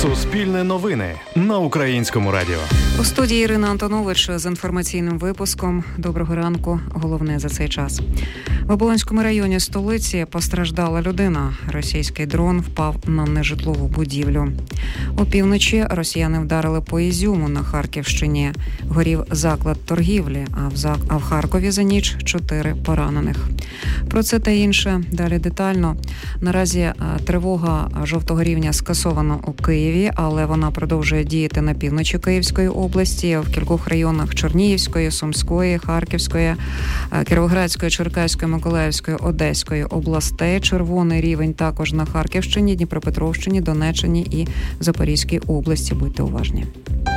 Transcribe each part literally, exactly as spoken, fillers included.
Суспільне новини на Українському радіо. У студії Ірина Антонович з інформаційним випуском. Доброго ранку. Головне за цей час. В Оболонському районі столиці постраждала людина. Російський дрон впав на нежитлову будівлю. Опівночі росіяни вдарили по Ізюму на Харківщині. Горів заклад торгівлі, а в, зак... а в Харкові за ніч чотири поранених. Про це та інше далі детально. Наразі тривога жовтого рівня скасована у Києві, але вона продовжує діяти на півночі Київської області, в кількох районах Чернігівської, Сумської, Харківської, Кіровоградської, Черкаської, Миколаївської, Одеської областей. Червоний рівень також на Харківщині, Дніпропетровщині, Донеччині і Запорізькій області. Будьте уважні.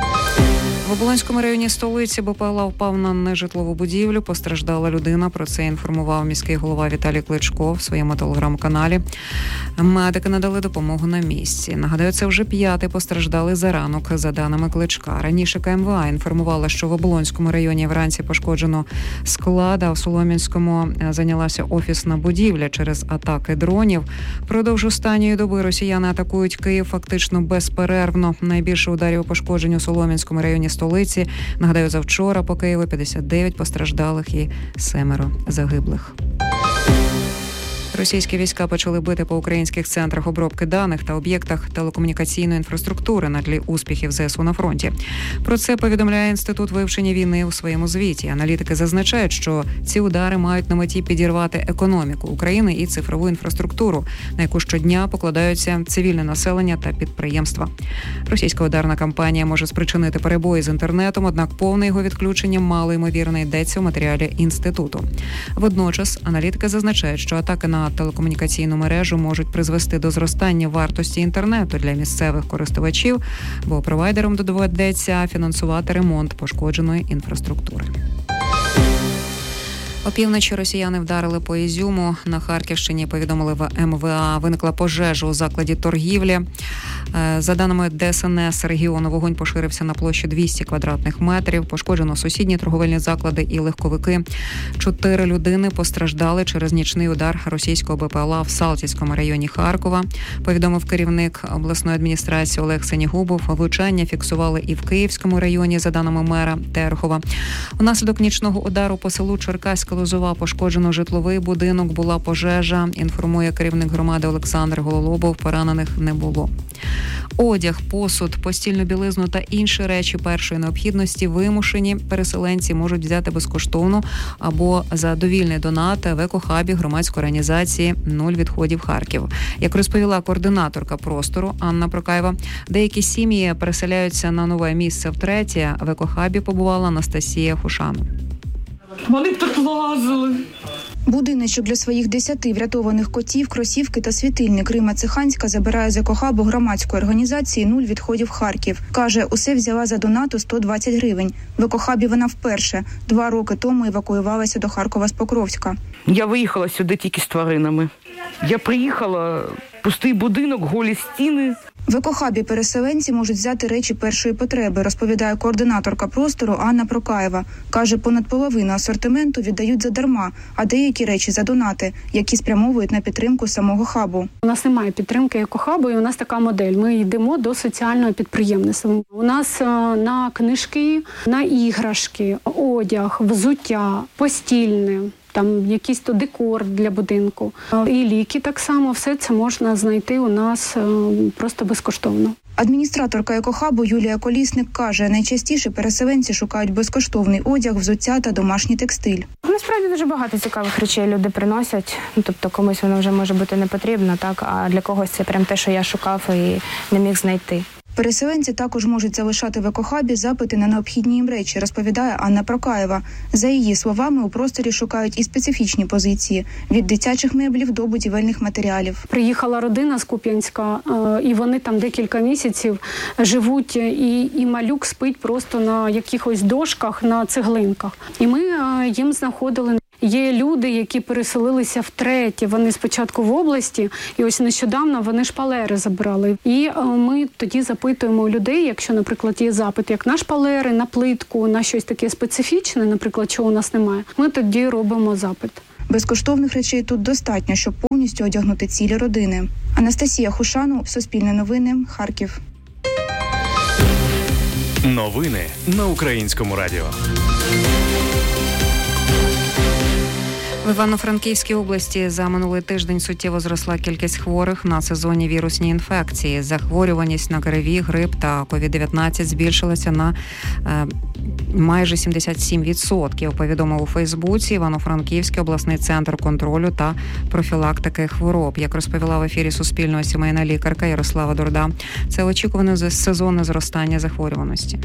В Оболонському районі столиці БПЛА впав на нежитлову будівлю. Постраждала людина. Про це інформував міський голова Віталій Кличко в своєму телеграм-каналі. Медики надали допомогу на місці. Нагадаю, це вже п'ятий постраждалий за ранок, за даними Кличка. Раніше КМВА інформувала, що в Оболонському районі вранці пошкоджено склад, а в Солом'янському зайнялася офісна будівля через атаки дронів. Впродовж останньої доби росіяни атакують Київ фактично безперервно. Найбільше ударів пошкоджень у Солом'янському районі столиці. Нагадаю, завчора по Києву п'ятдесят дев'ять постраждалих і семеро загиблих. Російські війська почали бити по українських центрах обробки даних та об'єктах телекомунікаційної інфраструктури на тлі успіхів ЗСУ на фронті. Про це повідомляє Інститут вивчення війни у своєму звіті. Аналітики зазначають, що ці удари мають на меті підірвати економіку України і цифрову інфраструктуру, на яку щодня покладаються цивільне населення та підприємства. Російська ударна кампанія може спричинити перебої з інтернетом, однак повне його відключення мало ймовірно йдеться у матеріалі інституту. Водночас аналітики зазначають, що атаки на телекомунікаційну мережу можуть призвести до зростання вартості інтернету для місцевих користувачів, бо провайдерам доведеться фінансувати ремонт пошкодженої інфраструктури. Опівночі росіяни вдарили по Ізюму. На Харківщині, повідомили в ем ве а, виникла пожежа у закладі торгівлі. За даними Де ес ен ес регіону, вогонь поширився на площі двісті квадратних метрів. Пошкоджено сусідні торговельні заклади і легковики. Чотири людини постраждали через нічний удар російського БПЛА в Салтівському районі Харкова. Повідомив керівник обласної адміністрації Олег Сенігубов. Влучання фіксували і в Київському районі, за даними мера Терхова. Унаслідок нічного удару по селу Черкаська Лозова пошкоджено житловий будинок, була пожежа. Інформує керівник громади Олександр Гололобов. Поранених не було. Одяг, посуд, постільну білизну та інші речі першої необхідності вимушені переселенці можуть взяти безкоштовно або за довільний донат в екохабі громадської організації «Нуль відходів Харків». Як розповіла координаторка простору Анна Прокаєва, деякі сім'ї переселяються на нове місце втретє. В екохабі побувала Анастасія Хушану. Вони тут лазили. Будиночок для своїх десяти врятованих котів, кросівки та світильник Рима Циханська забирає з екохабу громадської організації «Нуль відходів Харків». Каже, усе взяла за донату сто двадцять гривень. В екохабі вона вперше. Два роки тому евакуювалася до Харкова з Покровська. Я виїхала сюди тільки з тваринами. Я приїхала, пустий будинок, голі стіни. В екохабі переселенці можуть взяти речі першої потреби, розповідає координаторка простору Анна Прокаєва. Каже, понад половину асортименту віддають задарма, а деякі речі за донати, які спрямовують на підтримку самого хабу. У нас немає підтримки екохабу, і у нас така модель. Ми йдемо до соціального підприємництва. У нас на книжки, на іграшки, одяг, взуття, постільне, там якийсь то декор для будинку. І ліки так само, все це можна знайти у нас просто безкоштовно. Адміністраторка екохабу Юлія Колісник каже, найчастіше переселенці шукають безкоштовний одяг, взуття та домашній текстиль. Насправді дуже багато цікавих речей люди приносять. Ну, тобто комусь воно вже може бути не потрібно, так, а для когось це прям те, що я шукав і не міг знайти. Переселенці також можуть залишати в екохабі запити на необхідні їм речі, розповідає Анна Прокаєва. За її словами, у просторі шукають і специфічні позиції – від дитячих меблів до будівельних матеріалів. Приїхала родина з Куп'янська, і вони там декілька місяців живуть, і, і малюк спить просто на якихось дошках, на цеглинках. І ми їм знаходили. Є люди, які переселилися втретє. Вони спочатку в області, і ось нещодавно вони шпалери забрали. І ми тоді запитуємо у людей, якщо, наприклад, є запит, як на шпалери, на плитку, на щось таке специфічне, наприклад, чого у нас немає, ми тоді робимо запит. Безкоштовних речей тут достатньо, щоб повністю одягнути цілі родини. Анастасія Хушану, Суспільне новини, Харків. Новини на Українському радіо. В Івано-Франківській області за минулий тиждень суттєво зросла кількість хворих на сезонні вірусні інфекції. Захворюваність на ГРВІ, грип та ковід дев'ятнадцять збільшилася на е, майже сімдесят сім відсотків, повідомив у Фейсбуці Івано-Франківський обласний центр контролю та профілактики хвороб. Як розповіла в ефірі Суспільного сімейна лікарка Ярослава Дурда, це очікуване сезонне зростання захворюваності.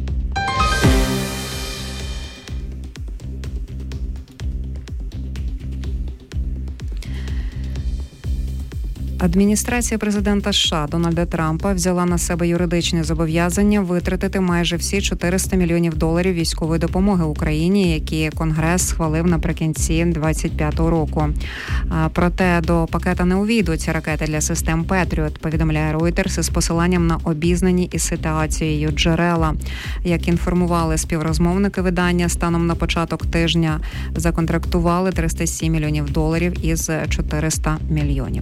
Адміністрація президента США Дональда Трампа взяла на себе юридичне зобов'язання витратити майже всі чотириста мільйонів доларів військової допомоги Україні, які Конгрес схвалив наприкінці двадцять п'ятого року. Проте до пакета не увійдуть ракети для систем Петріот, повідомляє Reuters із посиланням на обізнані із ситуацією джерела. Як інформували співрозмовники видання, станом на початок тижня законтрактували триста сім мільйонів доларів із чотириста мільйонів.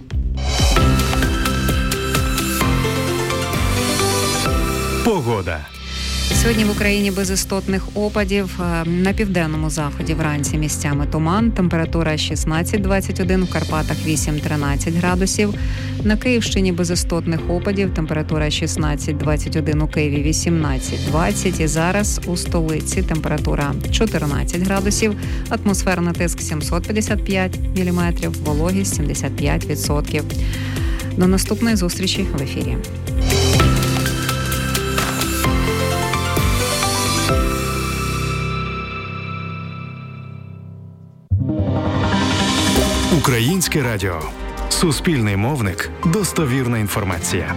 Погода. Сьогодні в Україні без істотних опадів. На південному заході вранці місцями туман. Температура шістнадцять двадцять один, в Карпатах вісім тринадцять градусів. На Київщині без істотних опадів. Температура шістнадцять двадцять один, у Києві вісімнадцять двадцять. І зараз у столиці температура чотирнадцять градусів. Атмосферний тиск сімсот п'ятдесят п'ять міліметрів, вологість сімдесят п'ять відсотків. До наступної зустрічі в ефірі. Українське радіо. Суспільний мовник. Достовірна інформація.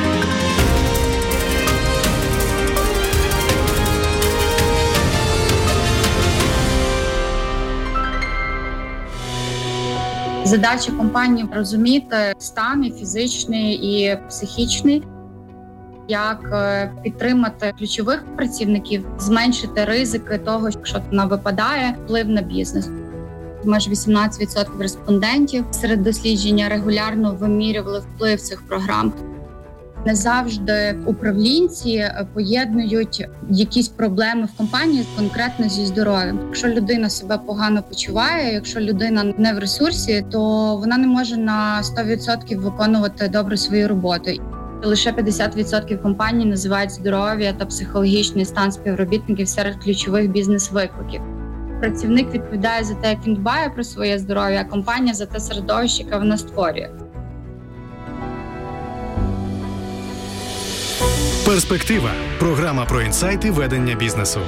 Задача компанії – розуміти стан і фізичний, і психічний, як підтримати ключових працівників, зменшити ризики того, якщо вона випадає, вплив на бізнес. Майже вісімнадцять відсотків респондентів серед дослідження регулярно вимірювали вплив цих програм. Не завжди управлінці поєднують якісь проблеми в компанії конкретно зі здоров'ям. Якщо людина себе погано почуває, якщо людина не в ресурсі, то вона не може на сто відсотків виконувати добре свою роботу. Лише п'ятдесят відсотків компаній називають здоров'я та психологічний стан співробітників серед ключових бізнес-викликів. Працівник відповідає за те, як він дбає про своє здоров'я, а компанія за те середовище, яке вона створює. Перспектива. Програма про інсайти ведення бізнесу.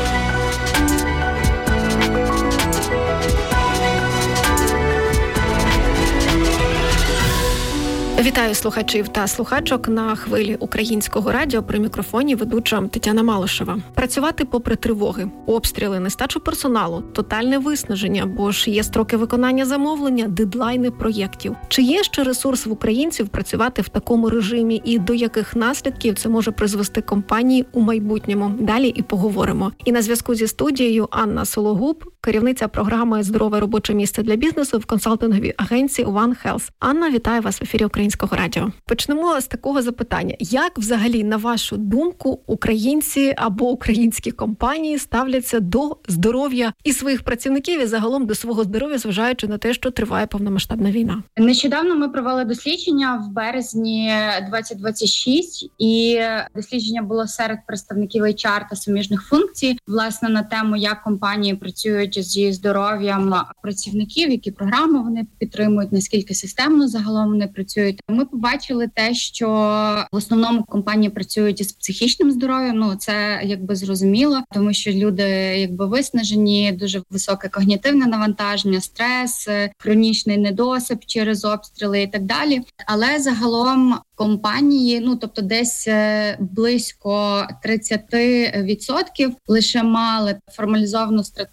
Вітаю слухачів та слухачок на хвилі Українського радіо. При мікрофоні ведуча Тетяна Малишева. Працювати попри тривоги, обстріли, нестачу персоналу, тотальне виснаження, бо ж є строки виконання замовлення, дедлайни проєктів. Чи є ще ресурс в українців працювати в такому режимі і до яких наслідків це може призвести компанії у майбутньому? Далі і поговоримо. І на зв'язку зі студією Анна Сологуб, керівниця програми «Здорове робоче місце для бізнесу» в консалтинговій агенції One Health. Анна, вітаю вас в ефірі Українського радіо. Почнемо з такого запитання. Як взагалі, на вашу думку, українці або українські компанії ставляться до здоров'я і своїх працівників, і загалом до свого здоров'я, зважаючи на те, що триває повномасштабна війна? Нещодавно ми провели дослідження в березні двадцять двадцять шість, і дослідження було серед представників ейч ар та суміжних функцій, власне, на тему, як компанії працюють зі здоров'ям працівників, які програми вони підтримують, наскільки системно загалом вони працюють. Ми побачили те, що в основному компанії працюють із психічним здоров'ям. Ну, це якби зрозуміло, тому що люди якби виснажені, дуже високе когнітивне навантаження, стрес, хронічний недосип через обстріли і так далі. Але загалом компанії, ну тобто десь близько тридцять відсотків лише мали формалізовану стратегію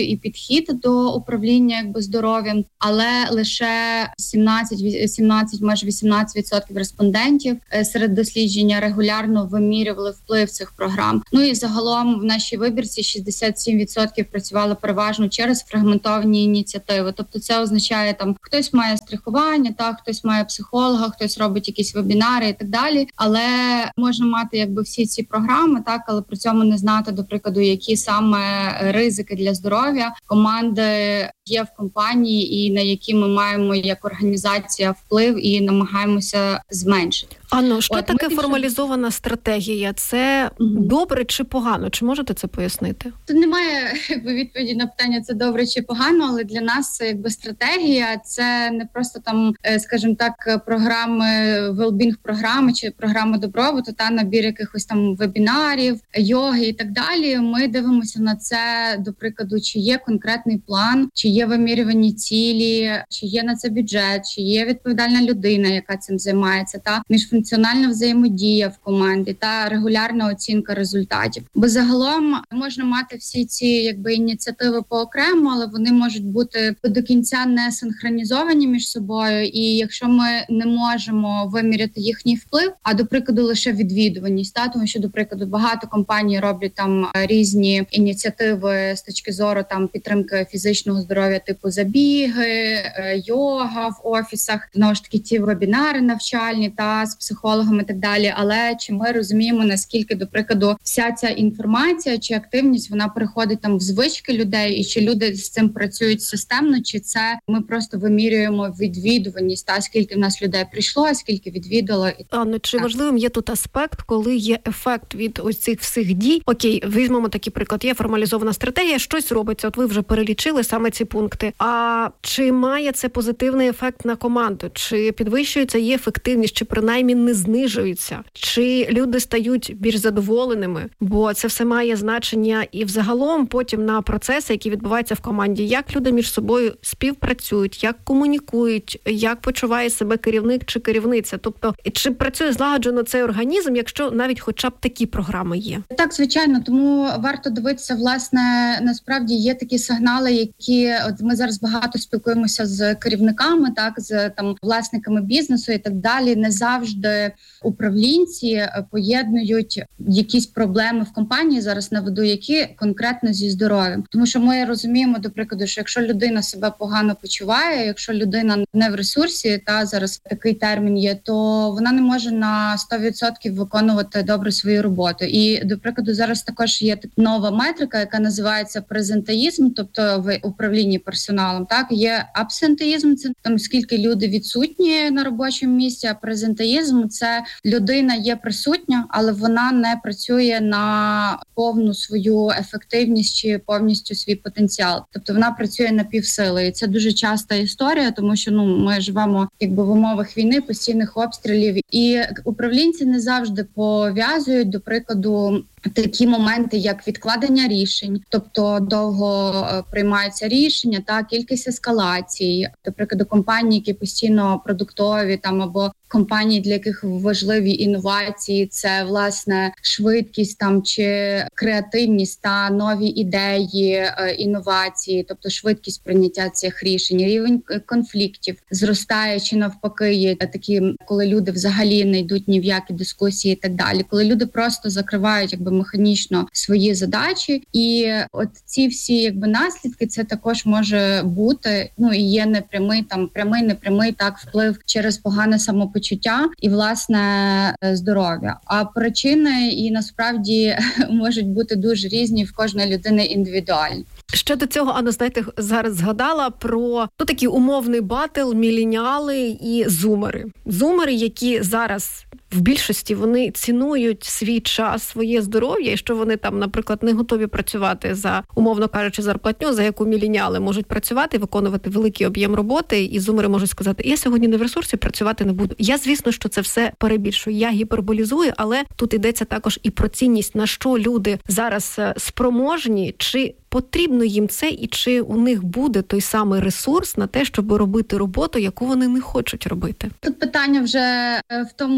і підхід до управління якби здоров'ям, але лише сімнадцять, сімнадцять, майже вісімнадцять відсотків респондентів серед дослідження регулярно вимірювали вплив цих програм. Ну і загалом в нашій вибірці шістдесят сім відсотків працювали переважно через фрагментовані ініціативи. Тобто це означає, там хтось має страхування, так, хтось має психолога, хтось робить якісь вебінари і так далі. Але можна мати якби всі ці програми, так, але при цьому не знати, до прикладу, які саме ризики для здоров'я команди є в компанії і на які ми маємо як організація вплив і намагаємося зменшити. Анно, що От, таке більше... формалізована стратегія? Це mm-hmm. добре чи погано? Чи можете це пояснити? Тут немає якби відповіді на питання, це добре чи погано, але для нас це якби стратегія, це не просто там, скажімо так, програми, well-being програми чи програми добробуту, та набір якихось там вебінарів, йоги і так далі. Ми дивимося на це, до прикладу, чи є конкретний план, чи є вимірювані цілі, чи є на це бюджет, чи є відповідальна людина, яка цим займається, та міжфункціональна взаємодія в команді та регулярна оцінка результатів. Бо загалом можна мати всі ці якби ініціативи поокремо, але вони можуть бути до кінця не синхронізовані між собою. І якщо ми не можемо виміряти їхній вплив, а до прикладу лише відвідуваність, та тому що до прикладу багато компаній роблять там різні ініціативи з точки зору там підтримки фізичного здоров'я, типу забіги, йога в офісах, знову ж таки ті вебінари навчальні та з психологами і так далі. Але чи ми розуміємо, наскільки, до прикладу, вся ця інформація чи активність, вона переходить там в звички людей, і чи люди з цим працюють системно, чи це ми просто вимірюємо відвідуваність, та скільки в нас людей прийшло, а скільки відвідало. Анно, чи так. важливим є тут аспект, коли є ефект від ось цих всіх дій? Окей, візьмемо такий приклад. Є формалізована стратегія, щось робиться, от ви вже перелічили саме ці пункти. А чи має це позитивний ефект на команду? Чи підвищується її ефективність, чи принаймні не знижується? Чи люди стають більш задоволеними? Бо це все має значення і взагалом потім на процеси, які відбуваються в команді. Як люди між собою співпрацюють, як комунікують, як почуває себе керівник чи керівниця? Тобто, чи працює злагоджено цей організм, якщо навіть хоча б такі програми є? Так, звичайно. Тому варто дивитися, власне, насправді є такі сигнали, які от ми зараз багато спілкуємося з керівниками, так, з там власниками бізнесу і так далі. Не завжди управлінці поєднують якісь проблеми в компанії, зараз наведу, які конкретно зі здоров'ям. Тому що ми розуміємо, до прикладу, що якщо людина себе погано почуває, якщо людина не в ресурсі, та зараз такий термін є, то вона не може на сто відсотків виконувати добре свою роботу. І, до прикладу, зараз також є нова метрика, яка називається презентеїзм, тобто в управлінні персоналом. Так, є абсентеїзм, це там скільки люди відсутні на робочому місці, а презентеїзм – це людина є присутня, але вона не працює на повну свою ефективність чи повністю свій потенціал. Тобто вона працює на півсили. І це дуже часта історія, тому що ну ми живемо якби в умовах війни, постійних обстрілів. І управлінці не завжди пов'язують, до прикладу, такі моменти, як відкладення рішень, тобто довго приймаються рішення, та кількість ескалацій, до прикладу, компанії, які постійно продуктові, там або компанії, для яких важливі інновації, це власне швидкість там чи креативність та нові ідеї, інновації, тобто швидкість прийняття цих рішень, рівень конфліктів зростає чи навпаки є такі, коли люди взагалі не йдуть ні в які дискусії і так далі, коли люди просто закривають якби механічно свої задачі, і от ці всі якби наслідки, це також може бути, ну і є непрямий там прямий, непрямий так вплив через погане самопочуття і власне здоров'я. А причини і насправді можуть бути дуже різні в кожної людини індивідуальні. Ще до цього, Анна, знаєте, зараз згадала про ну, такий умовний батл міленіали і зумери. Зумери, які зараз в більшості вони цінують свій час, своє здоров'я, і що вони там, наприклад, не готові працювати за, умовно кажучи, зарплатню, за яку міленіали можуть працювати, виконувати великий об'єм роботи, і зумери можуть сказати, я сьогодні не в ресурсі, працювати не буду. Я, звісно, що це все перебільшую, я гіперболізую, але тут йдеться також і про цінність, на що люди зараз спроможні, чи потрібно їм це, і чи у них буде той самий ресурс на те, щоб робити роботу, яку вони не хочуть робити. Тут питання вже в тому, як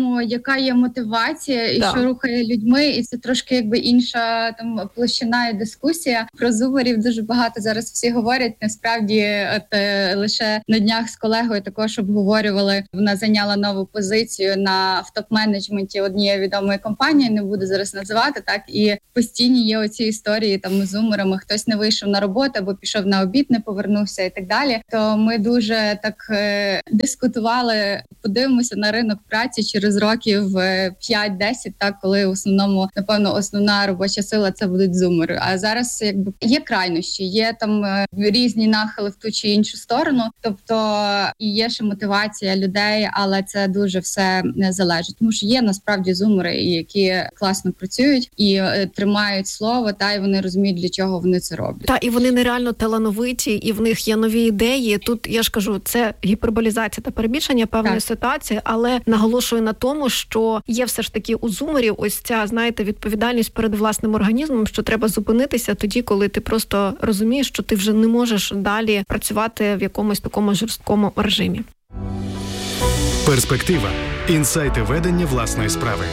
яка є мотивація і да. що рухає людьми, і це трошки якби інша там площина і дискусія. Про зумерів дуже багато зараз всі говорять. Насправді, от лише на днях з колегою також обговорювали. Вона зайняла нову позицію на в топ-менеджменті однієї відомої компанії. Не буду зараз називати так. І постійні є оці історії там з зумерами. Хтось не вийшов на роботу або пішов на обід, не повернувся і так далі. То ми дуже так е, дискутували. Подивимося на ринок праці через років п'ять-десять, так, коли в основному, напевно, основна робоча сила це будуть зумери. А зараз якби є крайнощі, є там е, різні нахили в ту чи іншу сторону. Тобто і є ще мотивація людей, але це дуже все не залежить. Тому що є насправді зумери, які класно працюють і е, тримають слово, та й вони розуміють, для чого вони це роблять. Та, і вони нереально талановиті, і в них є нові ідеї. Тут, я ж кажу, це гіперболізація та перебільшення певної так. ситуації, але наголошую на тому, що є все ж таки у зумерів ось ця, знаєте, відповідальність перед власним організмом, що треба зупинитися тоді, коли ти просто розумієш, що ти вже не можеш далі працювати в якомусь такому жорсткому режимі. Перспектива. Інсайти ведення власної справи.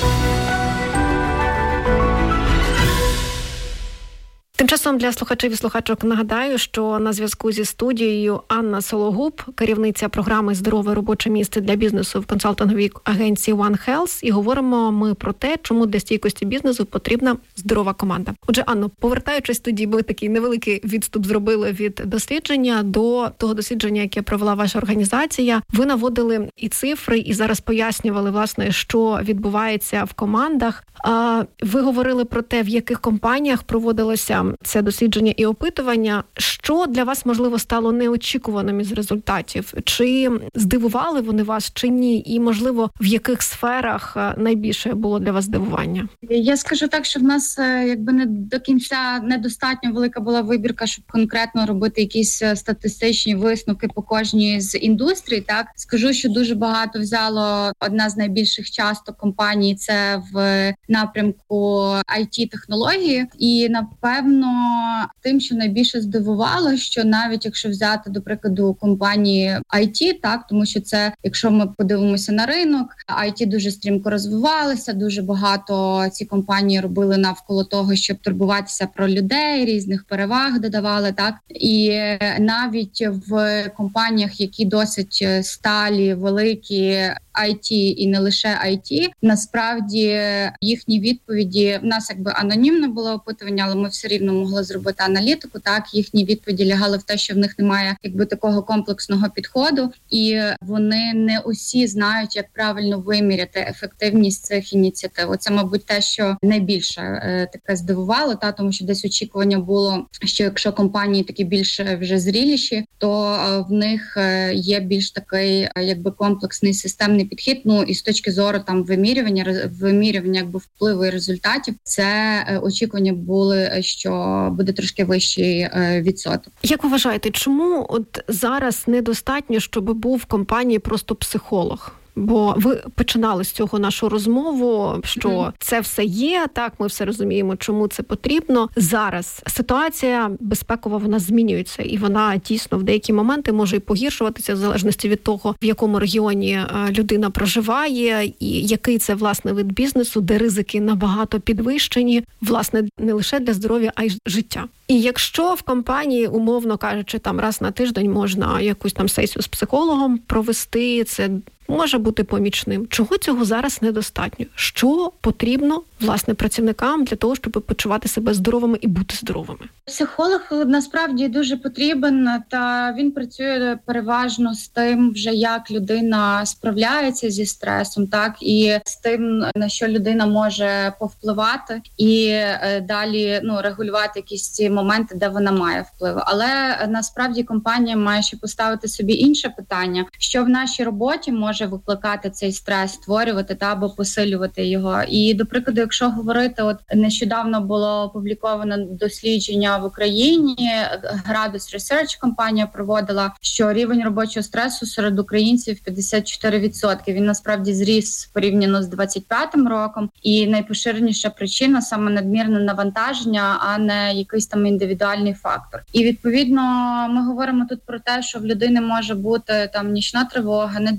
Тим часом для слухачів і слухачок нагадаю, що на зв'язку зі студією Анна Сологуб, керівниця програми «Здорове робоче місце для бізнесу» в консалтинговій агенції One Health, і говоримо ми про те, чому для стійкості бізнесу потрібна здорова команда. Отже, Анно, повертаючись тоді, ми такий невеликий відступ зробили від дослідження до того дослідження, яке провела ваша організація. Ви наводили і цифри, і зараз пояснювали, власне, що відбувається в командах. Ви говорили про те, в яких компаніях проводилося це дослідження і опитування. Що для вас, можливо, стало неочікуваним із результатів? Чи здивували вони вас, чи ні? І, можливо, в яких сферах найбільше було для вас здивування? Я скажу так, що в нас якби не до кінця недостатньо велика була вибірка, щоб конкретно робити якісь статистичні висновки по кожній з індустрій. Так, скажу, що дуже багато взяло одна з найбільших часто компаній, це в напрямку ай ті-технології. І, напевно, тим, що найбільше здивувало, що навіть якщо взяти, до прикладу, компанії ай ті, так, тому що це, якщо ми подивимося на ринок, ай ті дуже стрімко розвивалися, дуже багато ці компанії робили навколо того, щоб турбуватися про людей, різних переваг додавали, так. І навіть в компаніях, які досить сталі, великі, ай ті і не лише ай ті, насправді їхні відповіді, в нас якби анонімне було опитування, але ми все рівно могли зробити аналітику, так, їхні відповіді лягали в те, що в них немає якби такого комплексного підходу, і вони не усі знають, як правильно виміряти ефективність цих ініціатив. Оце, мабуть, те, що найбільше е, таке здивувало, та, тому що десь очікування було, що якщо компанії такі більш вже зріліші, то е, в них е, є більш такий е, якби комплексний системний підхід. Ну і з точки зору там вимірювання, вимірювання якби впливу і результатів, це е, очікування були, що буде трошки вищий е, відсоток. Як ви вважаєте, чому от зараз недостатньо, щоб був в компанії просто психолог? Бо ви починали з цього нашу розмову, що mm. це все є, так, ми все розуміємо, чому це потрібно. Зараз ситуація безпекова, вона змінюється, і вона дійсно в деякі моменти може і погіршуватися в залежності від того, в якому регіоні людина проживає, і який це, власне, вид бізнесу, де ризики набагато підвищені, власне, не лише для здоров'я, а й життя. І якщо в компанії, умовно кажучи, там раз на тиждень можна якусь там сесію з психологом провести, це може бути помічним. Чого цього зараз недостатньо? Що потрібно, власне, працівникам для того, щоб почувати себе здоровими і бути здоровими? Психолог насправді дуже потрібен, та він працює переважно з тим, вже як людина справляється зі стресом, так, і з тим, на що людина може повпливати, і далі, ну, регулювати якісь ці моменти, де вона має вплив. Але насправді компанія має ще поставити собі інше питання, що в нашій роботі може викликати цей стрес, створювати та або посилювати його. І, до прикладу, якщо говорити, от нещодавно було опубліковано дослідження в Україні, Градус Research компанія проводила, що рівень робочого стресу серед українців п'ятдесят чотири відсотки. Він насправді зріс порівняно з двадцять п'ятим роком, і найпоширеніша причина саме надмірне навантаження, а не якийсь там індивідуальний фактор. І відповідно ми говоримо тут про те, що в людини може бути там нічна тривога, недосип,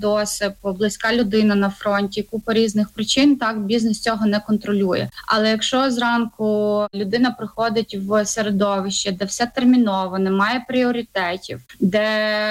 типу близька людина на фронті, купа різних причин, так, бізнес цього не контролює. Але якщо зранку людина приходить в середовище, де все терміново, немає пріоритетів, де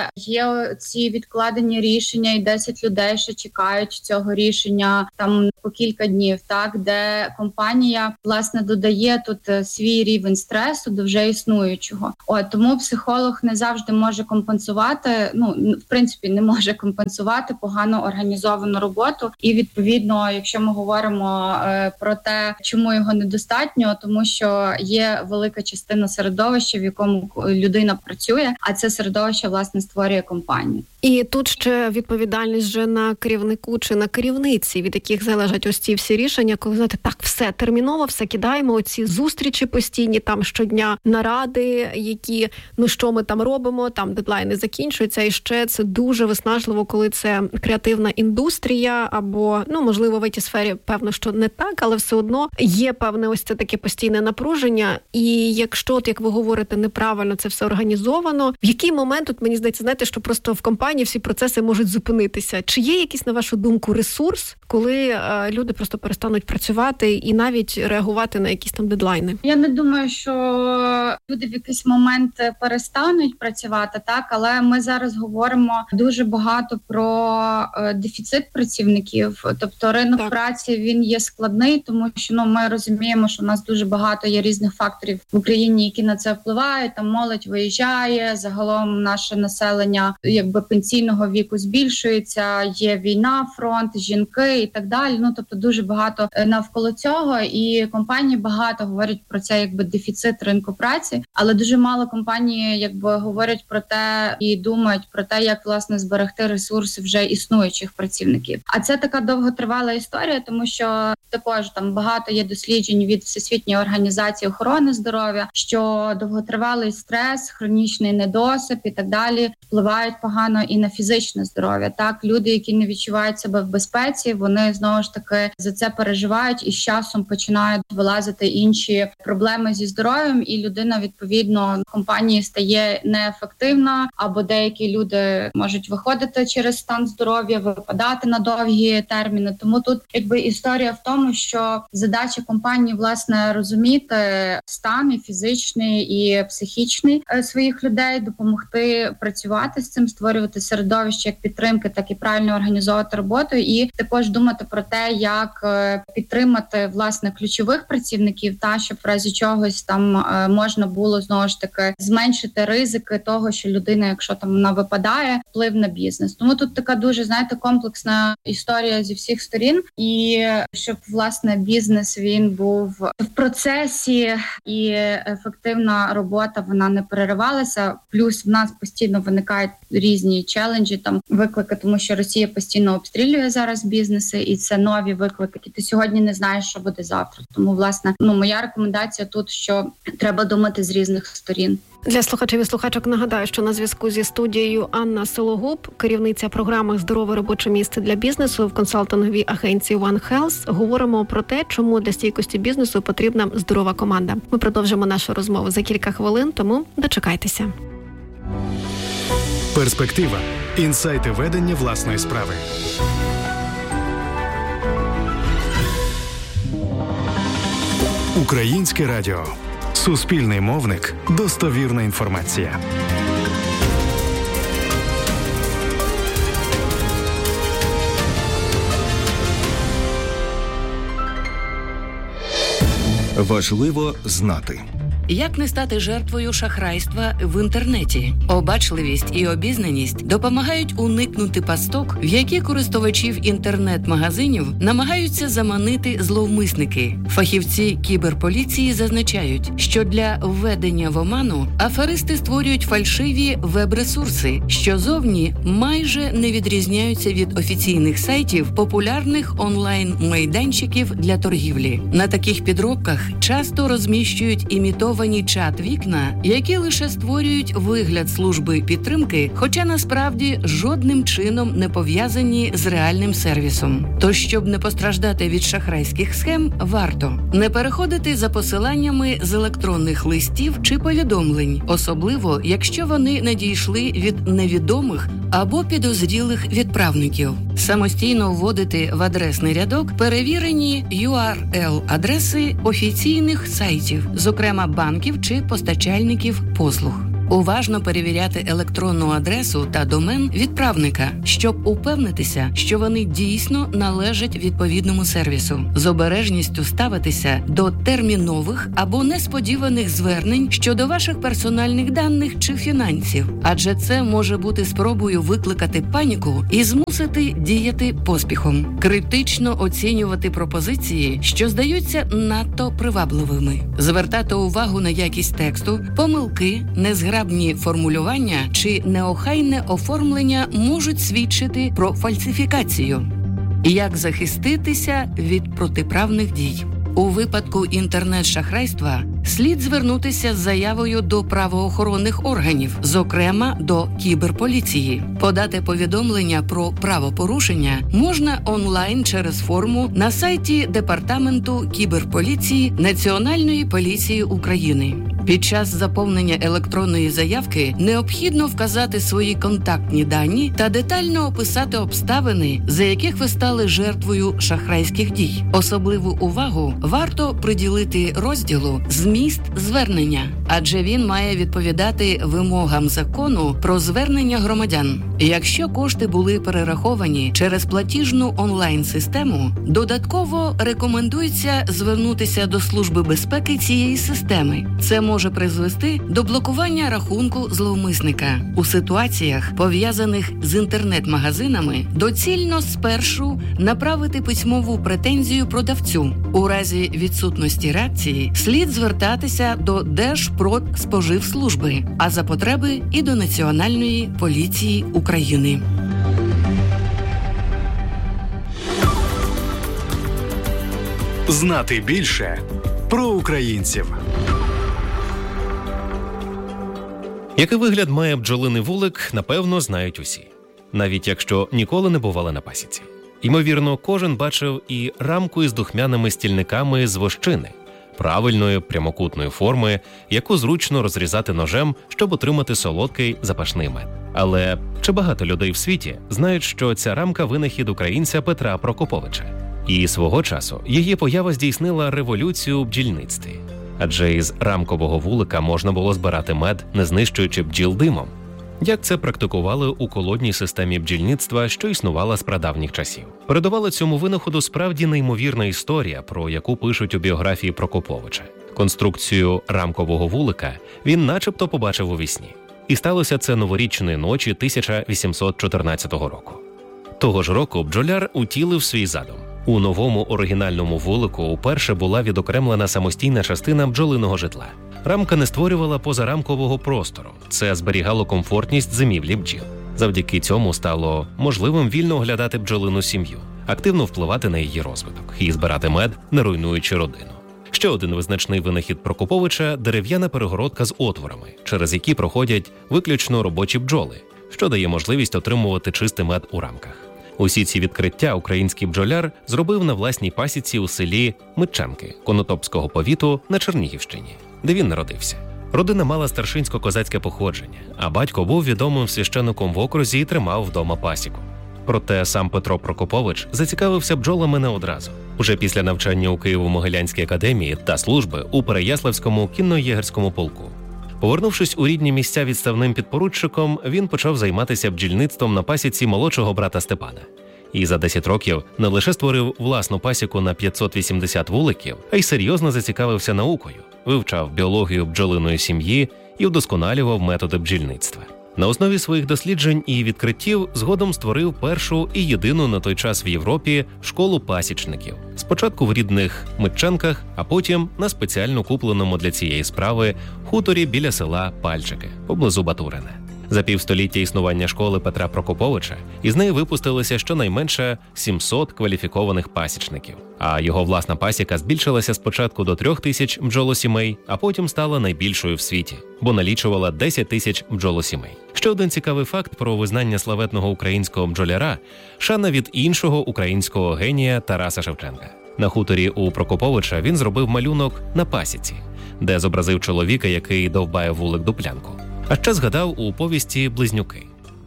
є ці відкладені рішення і десять людей ще чекають цього рішення там по кілька днів, так, де компанія, власне, додає тут свій рівень стресу до вже існуючого. От, тому психолог не завжди може компенсувати, ну, в принципі, не може компенсувати погано організовану роботу. І, відповідно, якщо ми говоримо е, про те, чому його недостатньо, тому що є велика частина середовища, в якому людина працює, а це середовище, власне, створює компанію. І тут ще відповідальність вже на керівнику чи на керівниці, від яких залежать ось ці всі рішення, коли, знаєте, так, все терміново, все кидаємо, оці зустрічі постійні, там щодня наради, які, ну що ми там робимо, там дедлайни закінчуються, і ще це дуже виснажливо, коли це креативна індустрія, або, ну, можливо, в ай ті-сфері, певно, що не так, але все одно є певне ось це таке постійне напруження, і якщо, от, як ви говорите, неправильно це все організовано, в який момент, от мені здається, знаєте, що просто в компанії всі процеси можуть зупинитися. Чи є якийсь, на вашу думку, ресурс, коли е, люди просто перестануть працювати і навіть реагувати на якісь там дедлайни? Я не думаю, що люди в якийсь момент перестануть працювати, так, але ми зараз говоримо дуже багато про е, дефіцит працівників. Тобто ринок так. праці, він є складний, тому що, ну, ми розуміємо, що в нас дуже багато є різних факторів в Україні, які на це впливають. Там молодь виїжджає, загалом наше населення, якби, пенсійного віку збільшується, є війна, фронт, жінки і так далі. Ну, тобто дуже багато навколо цього, і компанії багато говорять про це, якби, дефіцит ринку праці, але дуже мало компаній, якби, говорять про те і думають про те, як, власне, зберегти ресурси вже існуючих працівників. А це така довготривала історія, тому що також там багато є досліджень від Всесвітньої організації охорони здоров'я, що довготривалий стрес, хронічний недосип і так далі впливають погано і на фізичне здоров'я. Так, люди, які не відчувають себе в безпеці, вони знову ж таки за це переживають і з часом починають вилазити інші проблеми зі здоров'ям, і людина, відповідно, в компанії стає неефективна, або деякі люди можуть виходити через стан здоров'я, випадати на довгі терміни. Тому тут, якби, історія в тому, що задача компанії, власне, розуміти стан і фізичний, і психічний своїх людей, допомогти працювати з цим, створювати середовище як підтримки, так і правильно організовувати роботу, і також думати про те, як підтримати, власне, ключових працівників, та щоб в разі чогось там можна було, знову ж таки, зменшити ризики того, що людина, якщо там вона випадає, вплив на бізнес. Тому тут така дуже, знаєте, комплексна історія зі всіх сторін, і щоб, власне, бізнес, він був в процесі і ефективна робота, вона не переривалася. Плюс в нас постійно виникають різні челенджі, там виклики, тому що Росія постійно обстрілює зараз бізнеси, і це нові виклики. І ти сьогодні не знаєш, що буде завтра. Тому, власне, ну, моя рекомендація тут, що треба думати з різних сторін. Для слухачів і слухачок нагадаю, що на зв'язку зі студією Анна Сологуб, керівниця програми «Здорове робоче місце для бізнесу» в консалтинговій агенції One Health. Говоримо про те, чому для стійкості бізнесу потрібна здорова команда. Ми продовжимо нашу розмову за кілька хвилин, тому дочекайтеся. Перспектива. Інсайти ведення власної справи. Українське радіо. Суспільний мовник. Достовірна інформація. Важливо знати. Як не стати жертвою шахрайства в інтернеті? Обачливість і обізнаність допомагають уникнути пасток, в які користувачів інтернет-магазинів намагаються заманити зловмисники. Фахівці кіберполіції зазначають, що для введення в оману аферисти створюють фальшиві веб-ресурси, що зовні майже не відрізняються від офіційних сайтів популярних онлайн-майданчиків для торгівлі. На таких підробках часто розміщують імітовані чат-вікна, які лише створюють вигляд служби підтримки, хоча насправді жодним чином не пов'язані з реальним сервісом. Тож, щоб не постраждати від шахрайських схем, варто не переходити за посиланнями з електронних листів чи повідомлень, особливо, якщо вони надійшли від невідомих або підозрілих відправників. Самостійно вводити в адресний рядок перевірені ю ар ел-адреси офіційних сайтів, зокрема банків чи постачальників послуг. Уважно перевіряти електронну адресу та домен відправника, щоб упевнитися, що вони дійсно належать відповідному сервісу. З обережністю ставитися до термінових або несподіваних звернень щодо ваших персональних даних чи фінансів, адже це може бути спробою викликати паніку і змусити діяти поспіхом. Критично оцінювати пропозиції, що здаються надто привабливими. Звертати увагу на якість тексту, помилки, незграбні формулювання чи неохайне оформлення можуть свідчити про фальсифікацію. Як захиститися від протиправних дій? У випадку інтернет-шахрайства слід звернутися з заявою до правоохоронних органів, зокрема до кіберполіції. Подати повідомлення про правопорушення можна онлайн через форму на сайті Департаменту кіберполіції Національної поліції України. Під час заповнення електронної заявки необхідно вказати свої контактні дані та детально описати обставини, за яких ви стали жертвою шахрайських дій. Особливу увагу варто приділити розділу «Зміст звернення», адже він має відповідати вимогам закону про звернення громадян. Якщо кошти були перераховані через платіжну онлайн-систему, додатково рекомендується звернутися до Служби безпеки цієї системи. Це може призвести до блокування рахунку зловмисника. У ситуаціях, пов'язаних з інтернет-магазинами, доцільно спершу направити письмову претензію продавцю. У разі відсутності реакції слід звертатися до Держпродспоживслужби, а за потреби і до Національної поліції України. Знати більше про українців. Який вигляд має бджолиний вулик, напевно, знають усі. Навіть якщо ніколи не бували на пасіці. Ймовірно, кожен бачив і рамку із духмяними стільниками з вощини, правильної прямокутної форми, яку зручно розрізати ножем, щоб отримати солодкий запашний мед. Але чи багато людей в світі знають, що ця рамка – винахід українця Петра Прокоповича? І свого часу її поява здійснила революцію у бджільництві. Адже із рамкового вулика можна було збирати мед, не знищуючи бджіл димом. Як це практикували у колодній системі бджільництва, що існувала з прадавніх часів. Передувала цьому винаходу справді неймовірна історія, про яку пишуть у біографії Прокоповича. Конструкцію рамкового вулика він начебто побачив у вісні. І сталося це новорічної ночі тисяча вісімсот чотирнадцятого року. Того ж року бджоляр утілив свій задум. У новому оригінальному вулику уперше була відокремлена самостійна частина бджолиного житла. Рамка не створювала позарамкового простору. Це зберігало комфортність зимівлі бджіл. Завдяки цьому стало можливим вільно оглядати бджолину сім'ю, активно впливати на її розвиток і збирати мед, не руйнуючи родину. Ще один визначний винахід Прокоповича – дерев'яна перегородка з отворами, через які проходять виключно робочі бджоли, що дає можливість отримувати чистий мед у рамках. Усі ці відкриття український бджоляр зробив на власній пасіці у селі Митчанки Конотопського повіту на Чернігівщині, де він народився. Родина мала старшинсько-козацьке походження, а батько був відомим священником в окрузі і тримав вдома пасіку. Проте сам Петро Прокопович зацікавився бджолами не одразу. Уже після навчання у Києво-Могилянській академії та служби у Переяславському кінно-єгерському полку. Повернувшись у рідні місця відставним підпоручиком, він почав займатися бджільництвом на пасіці молодшого брата Степана. І за десять років не лише створив власну пасіку на п'ятсот вісімдесят вуликів, а й серйозно зацікавився наукою, вивчав біологію бджолиної сім'ї і вдосконалював методи бджільництва. На основі своїх досліджень і відкриттів згодом створив першу і єдину на той час в Європі школу пасічників. Спочатку в рідних Митчанках, а потім на спеціально купленому для цієї справи хуторі біля села Пальчики, поблизу Батурина. За півстоліття існування школи Петра Прокоповича із неї випустилося щонайменше сімсот кваліфікованих пасічників, а його власна пасіка збільшилася спочатку до трьох тисяч бджолосімей, а потім стала найбільшою в світі, бо налічувала десять тисяч бджолосімей. Ще один цікавий факт про визнання славетного українського бджоляра – шана від іншого українського генія Тараса Шевченка. На хуторі у Прокоповича він зробив малюнок на пасіці, де зобразив чоловіка, який довбає вулик дуплянку. А ще згадав у повісті «Близнюки».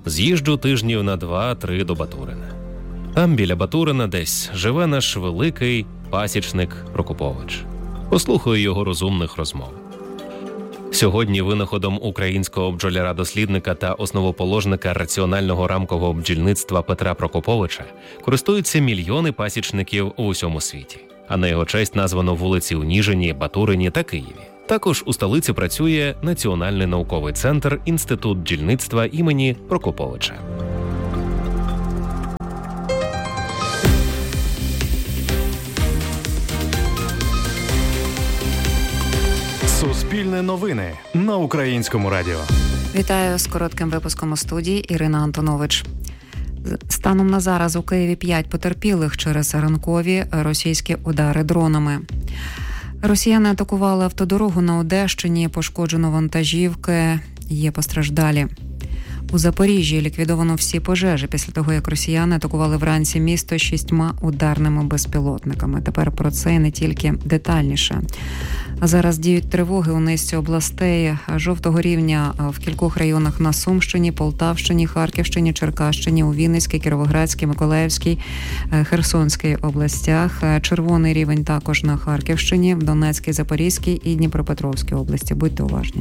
З'їжджу тижнів на два-три до Батурина. Там біля Батурина десь живе наш великий пасічник Прокопович. Послухаю його розумних розмов. Сьогодні винаходом українського бджоляра-дослідника та основоположника раціонального рамкового бджільництва Петра Прокоповича користуються мільйони пасічників у усьому світі. А на його честь названо вулиці у Ніжині, Батурині та Києві. Також у столиці працює Національний науковий центр Інститут бджільництва імені Прокоповича. Суспільне новини на Українському радіо. Вітаю з коротким випуском у студії Ірина Антонович. Станом на зараз у Києві п'ять потерпілих через ранкові російські удари дронами. Росіяни атакували автодорогу на Одещині, пошкоджено вантажівки, є постраждалі. У Запоріжжі ліквідовано всі пожежі після того, як росіяни атакували вранці місто шістьма ударними безпілотниками. Тепер про це і не тільки детальніше. А зараз діють тривоги у низці областей жовтого рівня в кількох районах на Сумщині, Полтавщині, Харківщині, Черкащині, у Вінницькій, Кіровоградській, Миколаївській, Херсонській областях. Червоний рівень також на Харківщині, в Донецькій, Запорізькій і Дніпропетровській області. Будьте уважні.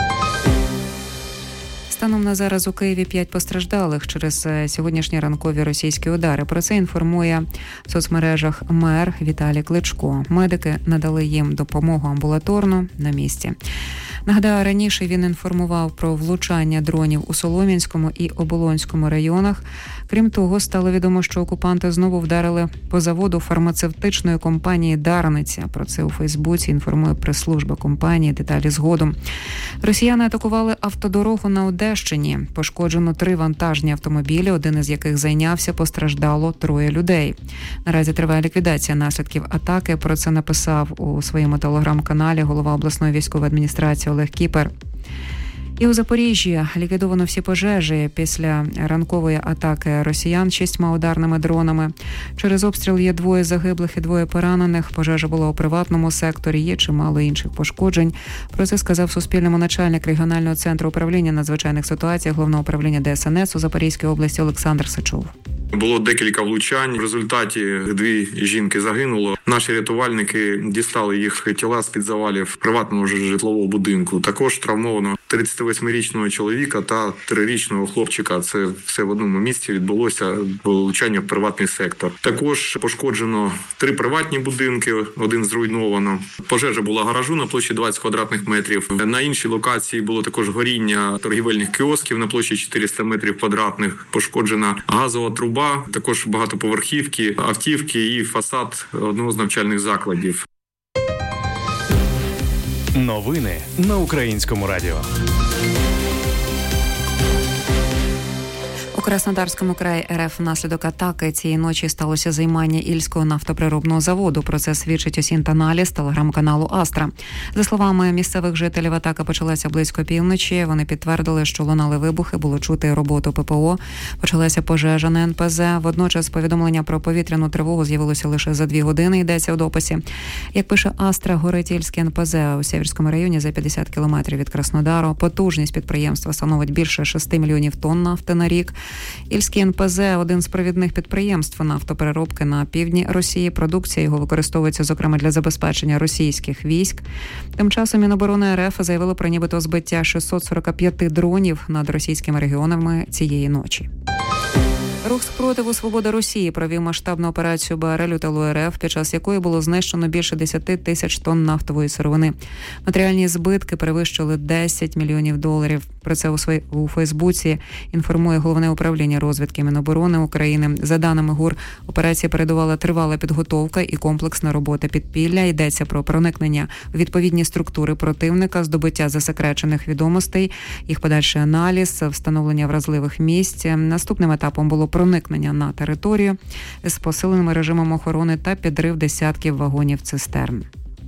Станом на зараз у Києві п'ять постраждалих через сьогоднішні ранкові російські удари. Про це інформує в соцмережах мер Віталій Кличко. Медики надали їм допомогу амбулаторно на місці. Нагадаю, раніше він інформував про влучання дронів у Солом'янському і Оболонському районах. Крім того, стало відомо, що окупанти знову вдарили по заводу фармацевтичної компанії «Дарниця». Про це у Фейсбуці інформує прес-служба компанії. Деталі згодом. Росіяни атакували автодорогу на Одещині. Пошкоджено три вантажні автомобілі, один із яких зайнявся, постраждало троє людей. Наразі триває ліквідація наслідків атаки. Про це написав у своєму телеграм-каналі голова обласної військової адміністрації Олег Кіпер. І у Запоріжжі ліквідовано всі пожежі після ранкової атаки росіян шістьма ударними дронами. Через обстріл є двоє загиблих і двоє поранених. Пожежа була у приватному секторі, є чимало інших пошкоджень. Про це сказав Суспільному начальник регіонального центру управління надзвичайних ситуацій Головного управління Де Ес Ен Ес у Запорізькій області Олександр Сичов. Було декілька влучань. В результаті дві жінки загинуло. Наші рятувальники дістали їх тіла з-під завалів приватного житлового будинку. Також травмовано тридцятивосьмирічного чоловіка та трирічного хлопчика. Це все в одному місці відбулося влучання в приватний сектор. Також пошкоджено три приватні будинки, один зруйновано. Пожежа була гаражу на площі двадцять квадратних метрів. На іншій локації було також горіння торгівельних кіосків на площі чотириста метрів квадратних. Пошкоджена газова труба. Також багатоповерхівки, автівки і фасад одного з навчальних закладів. Новини на Українському радіо. У Краснодарському краї Ер Еф внаслідок атаки цієї ночі сталося займання Ільського нафтоприробного заводу. Про це свідчить Осінт-аналіз телеграм-каналу Астра. За словами місцевих жителів, атака почалася близько півночі. Вони підтвердили, що лунали вибухи, було чути роботу Пе Пе О. Почалася пожежа на Ен Пе Зе. Водночас повідомлення про повітряну тривогу з'явилося лише за дві години, йдеться в дописі. Як пише Астра, горить Ільське Ен Пе Зе у Сєвєрському районі за п'ятдесят кілометрів від Краснодару. Потужність підприємства становить більше шести мільйонів тонн нафти на рік. Ільський Ен Пе Зе – один з провідних підприємств нафтопереробки на півдні Росії. Продукція його використовується, зокрема, для забезпечення російських військ. Тим часом Міноборони Ер Еф заявило про нібито збиття шістсот сорок п'ять дронів над російськими регіонами цієї ночі. Рух спротиву «Свобода Росії» провів масштабну операцію Бе Ер Ель у тилу Ер Еф, під час якої було знищено більше десять тисяч тонн нафтової сировини. Матеріальні збитки перевищили десять мільйонів доларів. Про це у, свої, у Фейсбуці інформує Головне управління розвідки Міноборони України. За даними ГУР, операція передувала тривала підготовка і комплексна робота підпілля. Йдеться про проникнення у відповідні структури противника, здобуття засекречених відомостей, їх подальший аналіз, встановлення вразливих місць. Наступним етапом було проникнення на територію з посиленим режимом охорони та підрив десятків вагонів-цистерн.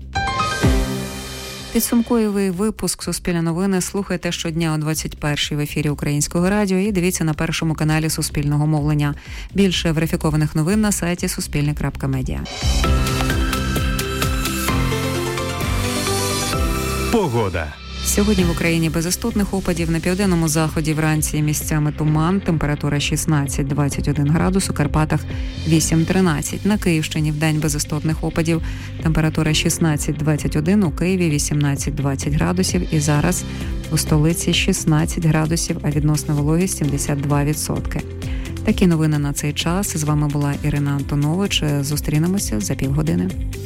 Підсумковий випуск «Суспільне новини» слухайте щодня о двадцять першій в ефірі Українського радіо і дивіться на першому каналі Суспільного мовлення. Більше верифікованих новин на сайті суспільне крапка медіа. Погода. Сьогодні в Україні без істотних опадів. На південному заході вранці місцями туман. Температура шістнадцять - двадцять один градус, у Карпатах вісім - тринадцять. На Київщині вдень без істотних опадів. Температура шістнадцять - двадцять один, у Києві вісімнадцять - двадцять градусів. І зараз у столиці шістнадцять градусів, а відносна вологість сімдесят два відсотки. Такі новини на цей час. З вами була Ірина Антонович. Зустрінемося за півгодини.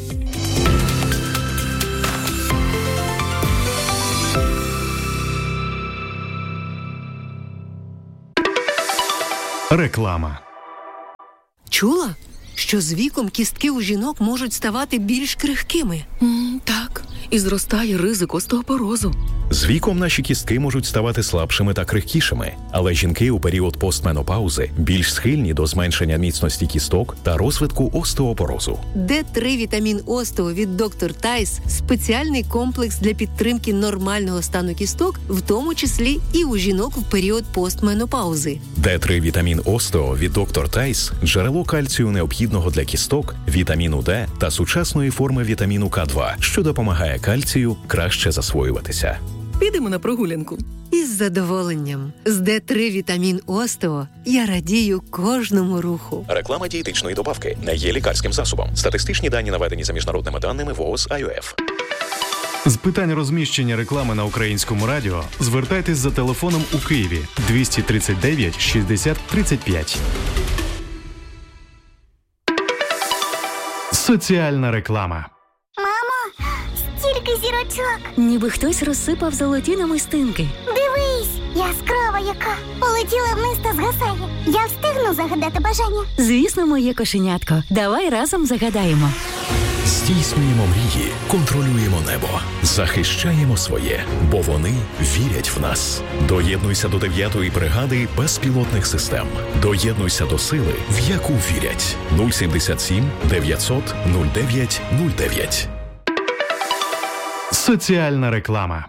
Реклама. Чула, що з віком кістки у жінок можуть ставати більш крихкими? Mm, так, і зростає ризик остеопорозу. З віком наші кістки можуть ставати слабшими та крихкішими, але жінки у період постменопаузи більш схильні до зменшення міцності кісток та розвитку остеопорозу. Д три вітамін Остео від доктор Тайс – спеціальний комплекс для підтримки нормального стану кісток, в тому числі і у жінок в період постменопаузи. Д три вітамін Остео від доктор Тайс – джерело кальцію необхідного для кісток, вітаміну Д та сучасної форми вітаміну К два, що допомагає кальцію краще засвоюватися. Підемо на прогулянку. Із задоволенням. З Д три вітамін Остео я радію кожному руху. Реклама дієтичної добавки не є лікарським засобом. Статистичні дані наведені за міжнародними даними ВООЗ ай о еф. З питань розміщення реклами на Українському радіо звертайтесь за телефоном у Києві двісті тридцять дев'ять шістдесят тридцять п'ять. Соціальна реклама. Мамо, стільки зірочок. Ніби хтось розсипав золоті намистинки. Дивись, яскрава яка. Полетіла вниз та згасає. Я встигну загадати бажання? Звісно, моє кошенятко. Давай разом загадаємо. Здійснюємо мрії, контролюємо небо, захищаємо своє, бо вони вірять в нас. Доєднуйся до дев'ятої бригади безпілотних систем. Доєднуйся до сили, в яку вірять. нуль сімдесят сім дев'ятсот нуль дев'ять нуль дев'ять. Соціальна реклама.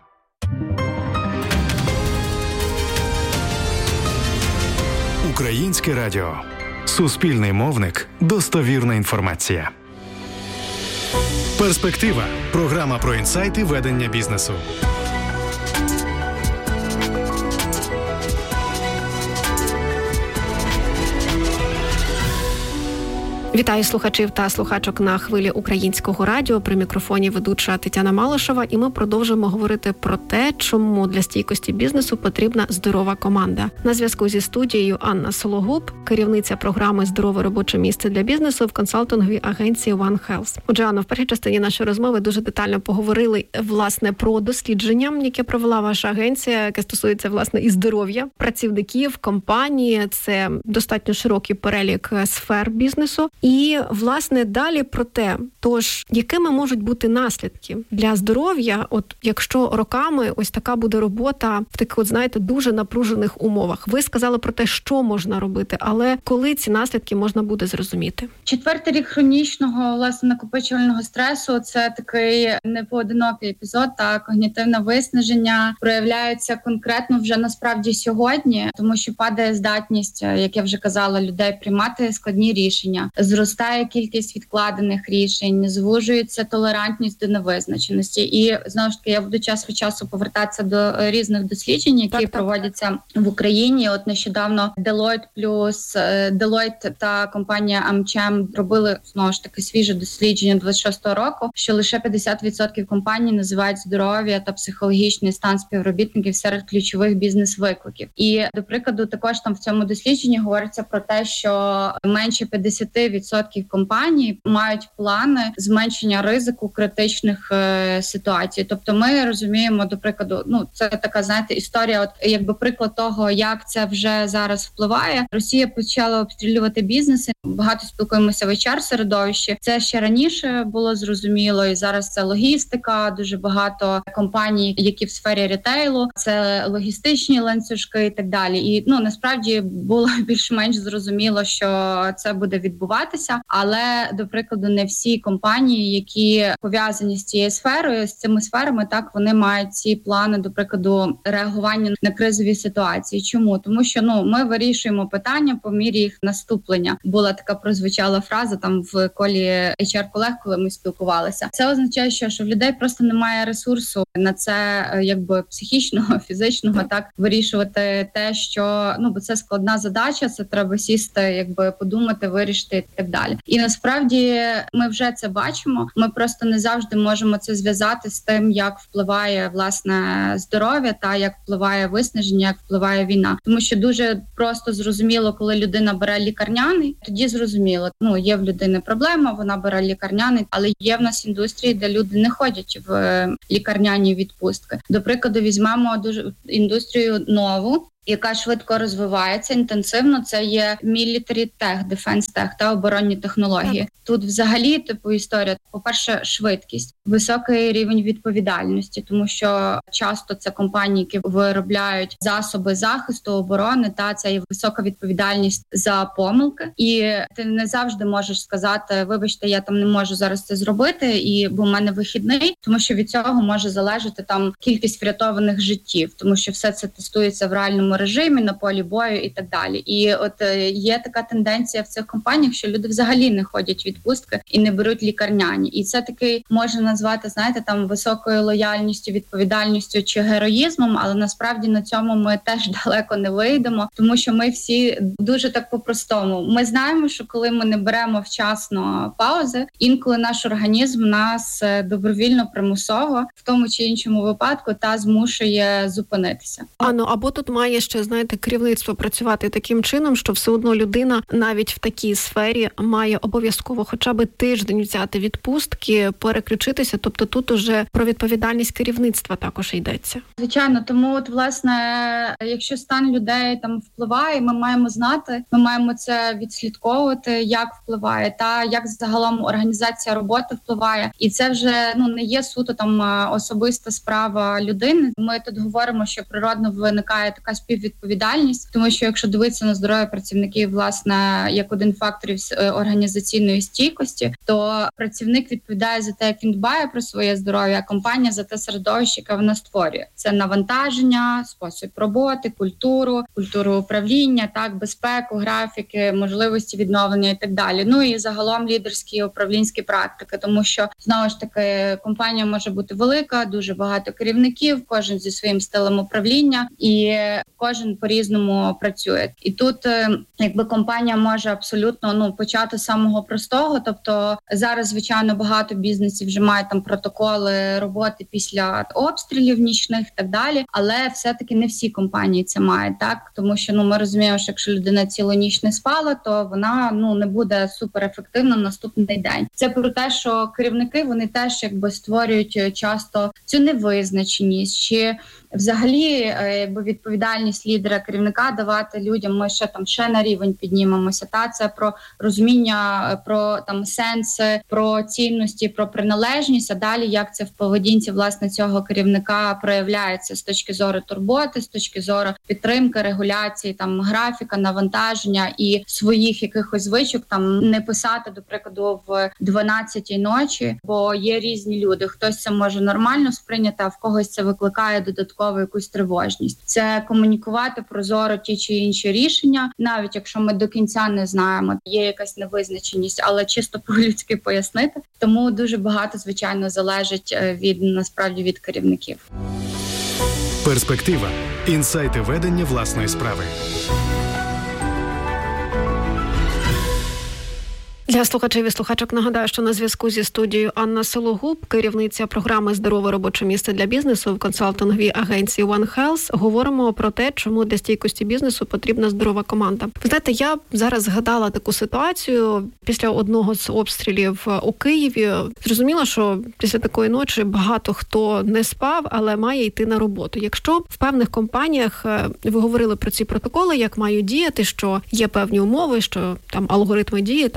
Українське радіо. Суспільний мовник. Достовірна інформація. Перспектива. Програма про інсайти ведення бізнесу. Вітаю слухачів та слухачок на хвилі Українського радіо. При мікрофоні ведуча Тетяна Малишева. І ми продовжуємо говорити про те, чому для стійкості бізнесу потрібна здорова команда. На зв'язку зі студією Анна Сологуб, керівниця програми «Здорове робоче місце для бізнесу» в консалтинговій агенції One Health. Отже, Анна, в першій частині нашої розмови дуже детально поговорили, власне, про дослідження, яке провела ваша агенція, яке стосується, власне, і здоров'я працівників, компанії. Це достатньо широкий перелік сфер бізнесу. І, власне, далі про те, тож, якими можуть бути наслідки для здоров'я, от якщо роками ось така буде робота в таких, от, знаєте, дуже напружених умовах. Ви сказали про те, що можна робити, але коли ці наслідки можна буде зрозуміти? Четвертий рік хронічного, власне, накопичувального стресу – це такий непоодинокий епізод, та когнітивне виснаження проявляється конкретно вже насправді сьогодні, тому що падає здатність, як я вже казала, людей приймати складні рішення. Зростає кількість відкладених рішень, звужується толерантність до невизначеності. І, знову ж таки, я буду час від часу повертатися до різних досліджень, які так, проводяться так. в Україні. От нещодавно Deloitte плюс Deloitte та компанія Amchem робили, знову ж таки, свіже дослідження двадцять шостого року, що лише п'ятдесят відсотків компаній називають здоров'я та психологічний стан співробітників серед ключових бізнес-викликів. І, до прикладу, також там в цьому дослідженні говориться про те, що менше п'ятдесят відсотків компаній мають плани зменшення ризику критичних е, ситуацій. Тобто ми розуміємо, до прикладу, ну це така, знаєте, історія, от якби приклад того, як це вже зараз впливає. Росія почала обстрілювати бізнеси. Багато спілкуємося в ейч ар-середовищі. Це ще раніше було зрозуміло, і зараз це логістика, дуже багато компаній, які в сфері ретейлу, це логістичні ланцюжки і так далі. І ну насправді було більш-менш зрозуміло, що це буде відбуватися. розвиватися, але, до прикладу, не всі компанії, які пов'язані з цією сферою, з цими сферами, так, вони мають ці плани, до прикладу, реагування на кризові ситуації. Чому? Тому що, ну, ми вирішуємо питання по мірі їх наступлення. Була така прозвучала фраза там в колі ейч ар-колег, коли ми спілкувалися. Це означає, що, що в людей просто немає ресурсу на це, якби психічного, фізичного, так, вирішувати те, що, ну, бо це складна задача, це треба сісти, якби подумати, вирішити і так далі. І насправді ми вже це бачимо, ми просто не завжди можемо це зв'язати з тим, як впливає, власне, здоров'я та як впливає виснаження, як впливає війна. Тому що дуже просто зрозуміло, коли людина бере лікарняний, тоді зрозуміло, ну, є в людини проблема, вона бере лікарняний, але є в нас індустрії, де люди не ходять в лікарняні відпустки. До прикладу, візьмемо дуже індустрію нову, яка швидко розвивається інтенсивно, це є military tech, defense tech та оборонні технології. Так. Тут взагалі, типу, історія, по-перше, швидкість, високий рівень відповідальності, тому що часто це компанії, які виробляють засоби захисту, оборони, та це є висока відповідальність за помилки. І ти не завжди можеш сказати, вибачте, я там не можу зараз це зробити, і бо в мене вихідний, тому що від цього може залежати там кількість врятованих життів, тому що все це тестується в реальному режимі, на полі бою і так далі. І от є така тенденція в цих компаніях, що люди взагалі не ходять в відпустки і не беруть лікарняні. І це такий можна назвати, знаєте, там високою лояльністю, відповідальністю чи героїзмом, але насправді на цьому ми теж далеко не вийдемо, тому що ми всі дуже так по-простому. Ми знаємо, що коли ми не беремо вчасно паузи, інколи наш організм нас добровільно, примусово, в тому чи іншому випадку, та змушує зупинитися. А, ну, або тут має ще, знаєте, керівництво працювати таким чином, що все одно людина навіть в такій сфері має обов'язково хоча б тиждень взяти відпустки, переключитися. Тобто тут уже про відповідальність керівництва також йдеться. Звичайно, тому от, власне, якщо стан людей там впливає, ми маємо знати, ми маємо це відслідковувати, як впливає, та як загалом організація роботи впливає. І це вже, ну, не є суто там особиста справа людини. Ми тут говоримо, що природно виникає така співвідповідальність, тому що якщо дивитися на здоров'я працівників, власне, як один з факторів організаційної стійкості, то працівник відповідає за те, як він дбає про своє здоров'я, а компанія за те середовище, яке вона створює. Це навантаження, спосіб роботи, культуру, культуру управління, так, безпеку, графіки, можливості відновлення і так далі. Ну і загалом лідерські управлінські практики, тому що, знову ж таки, компанія може бути велика, дуже багато керівників, кожен зі своїм стилем управління, і кожен по-різному працює. І тут, якби, компанія може абсолютно, ну, почати з самого простого, тобто зараз, звичайно, багато бізнесів вже мають там протоколи роботи після обстрілів нічних і так далі, але все-таки не всі компанії це мають, так, тому що, ну, ми розуміємо, що якщо людина цілу ніч не спала, то вона, ну, не буде суперефективна на наступний день. Це про те, що керівники, вони теж, якби, створюють часто цю невизначеність, чи взагалі, якби, відповідальність лідера, керівника давати людям, ми ще там ще на рівень піднімемося. Та це про розуміння, про там сенси, про цінності, про приналежність, а далі як це в поведінці, власне, цього керівника проявляється з точки зору турботи, з точки зору підтримки, регуляції, там графіка, навантаження і своїх якихось звичок, там не писати, до прикладу, в дванадцятій ночі, бо є різні люди. Хтось це може нормально сприйняти, а в когось це викликає додаткову якусь тривожність. Це комунікувати прозоро ті чи інші рішення, навіть якщо ми до кінця не знаємо, є якась невизначеність, але чисто по-людськи пояснити. Тому дуже багато, звичайно, залежить від, насправді, від керівників. Перспектива. Інсайти ведення власної справи. Для слухачів і слухачок нагадаю, що на зв'язку зі студією Анна Сологуб, керівниця програми «Здорове робоче місце для бізнесу» в консалтинговій агенції One Health. Говоримо про те, чому для стійкості бізнесу потрібна здорова команда. Ви знаєте, я зараз згадала таку ситуацію після одного з обстрілів у Києві. Зрозуміла, що після такої ночі багато хто не спав, але має йти на роботу. Якщо в певних компаніях, ви говорили про ці протоколи, як мають діяти, що є певні умови, що там алгоритми дії, там, наприклад,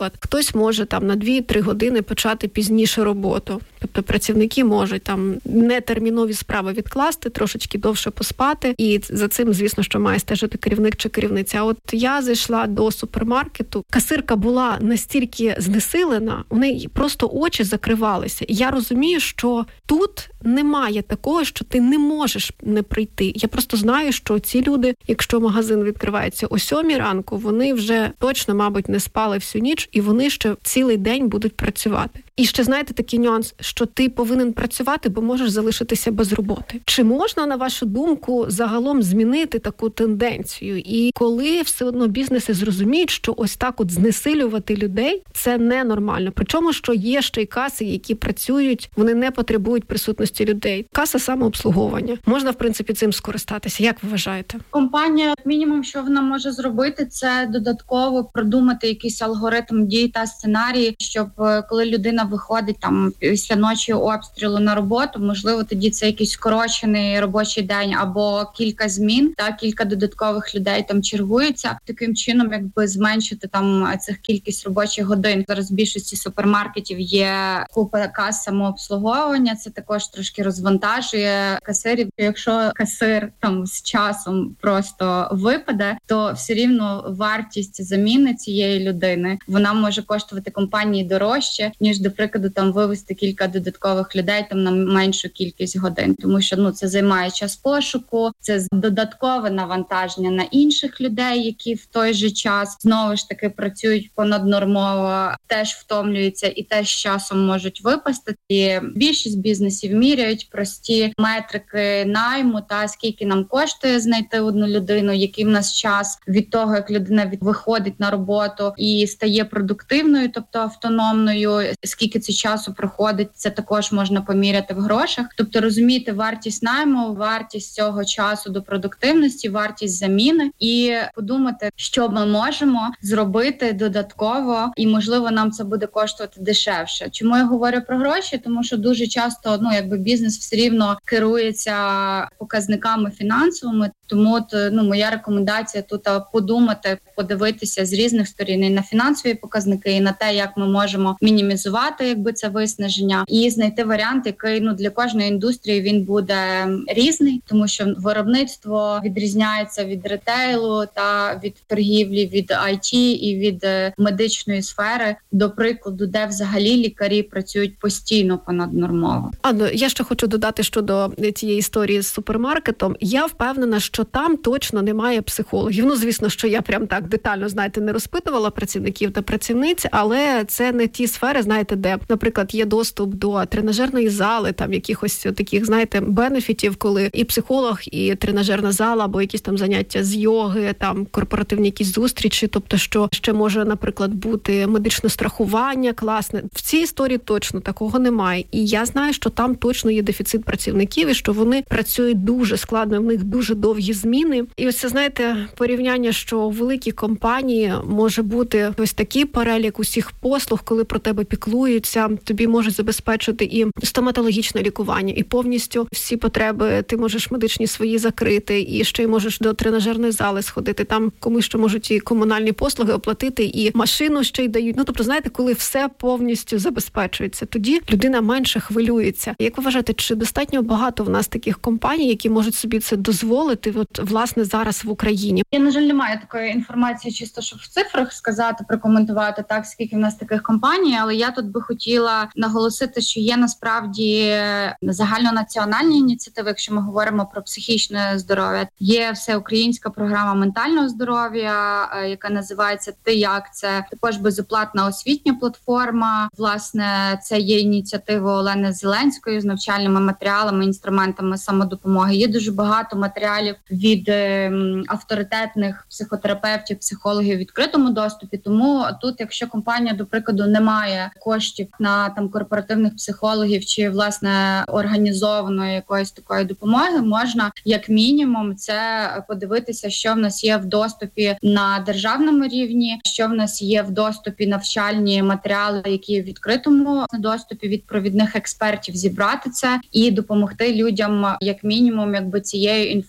наприклад, хтось може там на дві-три години почати пізніше роботу. Тобто працівники можуть там нетермінові справи відкласти, трошечки довше поспати, і за цим, звісно, що має стежити керівник чи керівниця. А от я зайшла до супермаркету, касирка була настільки знесилена, у неї просто очі закривалися. І я розумію, що тут немає такого, що ти не можеш не прийти. Я просто знаю, що ці люди, якщо магазин відкривається о сьомій ранку, вони вже точно, мабуть, не спали всю ніч, і вони ще цілий день будуть працювати. І ще, знаєте, такий нюанс, що ти повинен працювати, бо можеш залишитися без роботи. Чи можна, на вашу думку, загалом змінити таку тенденцію? І коли все одно бізнеси зрозуміють, що ось так от знесилювати людей – це ненормально. Причому, що є ще й каси, які працюють, вони не потребують присутності людей. Каса самообслуговування. Можна, в принципі, цим скористатися. Як ви вважаєте? Компанія, мінімум, що вона може зробити, це додатково продумати якийсь алгоритм дій та сценарії, щоб коли людина виходить там після ночі обстрілу на роботу, можливо, тоді це якийсь скорочений робочий день або кілька змін, та кілька додаткових людей там чергуються. Таким чином, якби зменшити там цих кількість робочих годин. Зараз в більшості супермаркетів є купа кас самообслуговування. Це також трошки розвантажує касирів. Якщо касир там з часом просто випаде, то все рівно вартість заміни цієї людини, вона може коштувати компанії дорожче, ніж, до прикладу, там вивести кілька додаткових людей там на меншу кількість годин. Тому що, ну, це займає час пошуку, це додаткове навантаження на інших людей, які в той же час знову ж таки працюють понаднормово, теж втомлюються і теж з часом можуть випасти. І більшість бізнесів міряють прості метрики найму та скільки нам коштує знайти одну людину, який в нас час від того, як людина виходить на роботу і стає продуктивною, тобто автономною, скільки це часу проходить, це також можна поміряти в грошах. Тобто розуміти вартість найму, вартість цього часу до продуктивності, вартість заміни і подумати, що ми можемо зробити додатково, і, можливо, нам це буде коштувати дешевше. Чому я говорю про гроші? Тому що дуже часто, ну, якби бізнес все рівно керується показниками фінансовими, тому от, ну, моя рекомендація тут подумати, подивитися з різних сторін і на фінансові показники, і на те, як ми можемо мінімізувати, якби це виснаження, і знайти варіант, який, ну, для кожної індустрії він буде різний, тому що виробництво відрізняється від ретейлу та від торгівлі, від ай ті і від медичної сфери, до прикладу, де взагалі лікарі працюють постійно понаднормово. Анно, я ще хочу додати щодо цієї історії з супермаркетом. Я впевнена, що там точно немає психологів. Ну, звісно, що я прям так детально, знаєте, не розпитувала працівників та працівниць, але це не ті сфери, знаєте, де, наприклад, є доступ до тренажерної зали, там якихось таких, знаєте, бенефітів, коли і психолог, і тренажерна зала, або якісь там заняття з йоги, там корпоративні якісь зустрічі, тобто, що ще може, наприклад, бути медичне страхування класне. В цій історії точно такого немає. І я знаю, що там точно є дефіцит працівників, і що вони працюють дуже складно, в них дуже довгі зміни. І ось це, знаєте, порівняння, що у великій компанії може бути ось такий перелік усіх послуг, коли про тебе піклуються, тобі можуть забезпечити і стоматологічне лікування, і повністю всі потреби ти можеш медичні свої закрити, і ще й можеш до тренажерної зали сходити, там комусь ще можуть і комунальні послуги оплатити, і машину ще й дають. Ну, тобто, знаєте, коли все повністю забезпечується, тоді людина менше хвилюється. Як ви вважаєте, чи достатньо багато в нас таких компаній, які можуть собі це дозволити, от, власне, зараз в Україні? Я, на жаль, не маю такої інформації, чисто, щоб в цифрах сказати, прокоментувати так, скільки в нас таких компаній, але я тут би хотіла наголосити, що є насправді загальнонаціональні ініціативи, якщо ми говоримо про психічне здоров'я. Є всеукраїнська програма ментального здоров'я, яка називається «Ти як?». Це також безоплатна освітня платформа. Власне, це є ініціатива Олени Зеленської з навчальними матеріалами, інструментами самодопомоги. Є дуже багато матеріалів від е, авторитетних психотерапевтів, психологів в відкритому доступі. Тому тут, якщо компанія, до прикладу, не має коштів на там корпоративних психологів чи, власне, організованої якоїсь такої допомоги, можна, як мінімум, це подивитися, що в нас є в доступі на державному рівні, що в нас є в доступі навчальні матеріали, які в відкритому доступі від провідних експертів, зібрати це і допомогти людям, як мінімум, якби цією інформацією